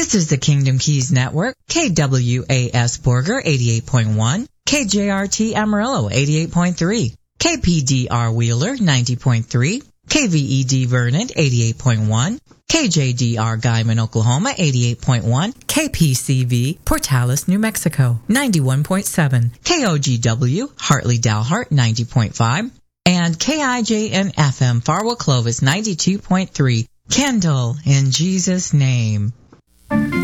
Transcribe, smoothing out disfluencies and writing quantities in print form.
This is the Kingdom Keys Network, KWAS Borger 88.1, KJRT Amarillo 88.3, KPDR Wheeler 90.3, KVED Vernon 88.1, KJDR Guyman, Oklahoma 88.1, KPCV Portales, New Mexico 91.7, KOGW Hartley Dalhart 90.5, and KIJN FM Farwell Clovis 92.3. Kendall, in Jesus' name.